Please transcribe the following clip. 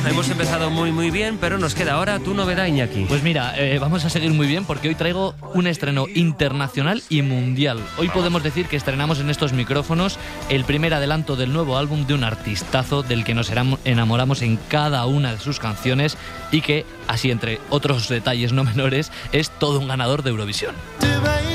hemos empezado muy bien, pero nos queda ahora tu novedad, Iñaki. Pues mira, vamos a seguir muy bien porque hoy traigo un estreno internacional y mundial. Hoy podemos decir que estrenamos en estos micrófonos el primer adelanto del nuevo álbum de un artistazo del que nos enamoramos en cada una de sus canciones y que, así entre otros detalles no menores, es todo un ganador de Eurovisión.